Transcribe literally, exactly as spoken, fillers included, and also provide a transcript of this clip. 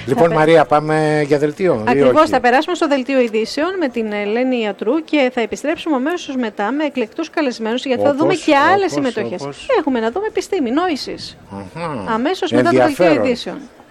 Λοιπόν, θα... Μαρία, πάμε για δελτίο. Ακριβώς, θα περάσουμε στο δελτίο ειδήσεων με την Ελένη Ιατρού και θα επιστρέψουμε αμέσως μετά με εκλεκτούς καλεσμένους, γιατί όπως, θα δούμε και άλλες συμμετοχές. Έχουμε να δούμε επιστήμη, νόησης. Αμέσως μετά το δελτίο ειδήσεων.